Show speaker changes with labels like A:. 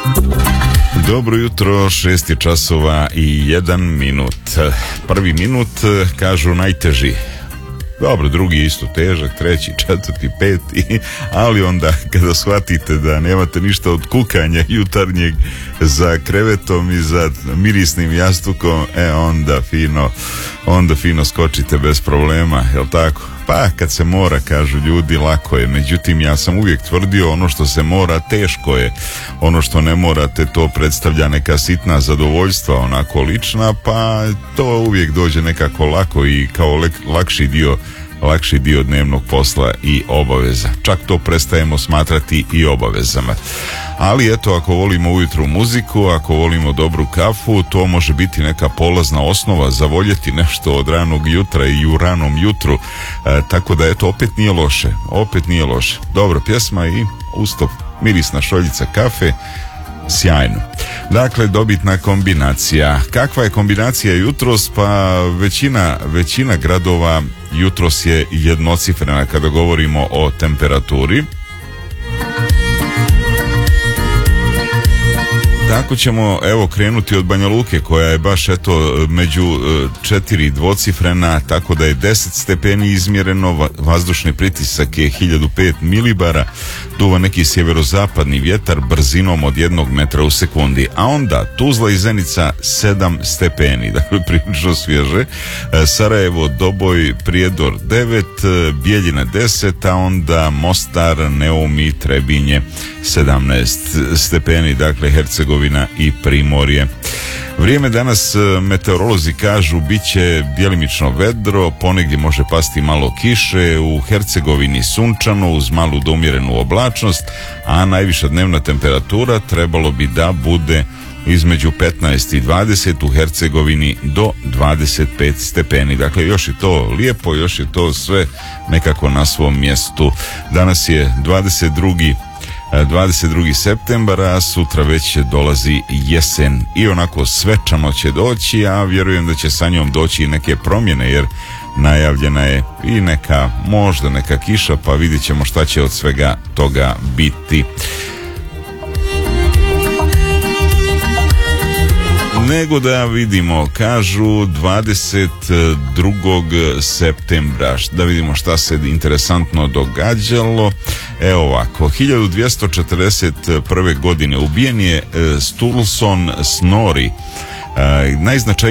A: Dobro jutro, 6 je časova i 1 minut. Prvi minut, kažu, najteži. Dobro, drugi isto težak, treći, četvrti, peti, ali onda kada shvatite da nemate ništa od kukanja jutarnjeg za krevetom i za mirisnim jastukom, onda fino skočite bez problema, jel tako? Pa kad se mora, kažu ljudi, lako je. Međutim, ja sam uvijek tvrdio, ono što se mora, teško je. Ono što ne morate, to predstavlja neka sitna zadovoljstva, onako lična, pa to uvijek dođe nekako lako i kao lakši dio dnevnog posla i obaveza. Čak to prestajemo smatrati i obavezama. Ali eto, ako volimo ujutru muziku, ako volimo dobru kafu, to može biti neka polazna osnova za voljeti nešto od ranog jutra i u ranom jutru. Tako da eto, opet nije loše. Dobro, pjesma i usto mirisna šoljica kafe. Sjajno. Dakle, dobitna kombinacija. Kakva je kombinacija jutros? Pa većina gradova jutros je jednocifrena kada govorimo o temperaturi. Tako ćemo krenuti od Banja Luke, koja je baš među 4 dvocifrena, tako da je 10 stepeni izmjereno, vazdušni pritisak je 1005 milibara, duva neki sjeverozapadni vjetar brzinom od 1 metra u sekundi. A onda Tuzla i Zenica 7 stepeni, dakle prilično svježe, Sarajevo, Doboj, Prijedor 9, Bijeljina 10, a onda Mostar, Neum i Trebinje 17 stepeni, dakle Hercegovina i Primorje. Vrijeme danas, meteorolozi kažu, bit će djelimično vedro, ponegdje može pasti malo kiše, u Hercegovini sunčano uz malu do umjerenu oblačnost, a najviša dnevna temperatura trebalo bi da bude između 15 i 20, u Hercegovini do 25 stepeni. Dakle, još je to lijepo, još je to sve nekako na svom mjestu. Danas je 22. septembar, a sutra već dolazi jesen i onako svečano će doći, a vjerujem da će sa njom doći i neke promjene, jer najavljena je i možda neka kiša, pa vidjet ćemo šta će od svega toga biti. Nego da vidimo, kažu 22. septembra, da vidimo šta se interesantno događalo. Evo ovako, 1241. godine ubijen je Sturluson Snorri, najznačajniji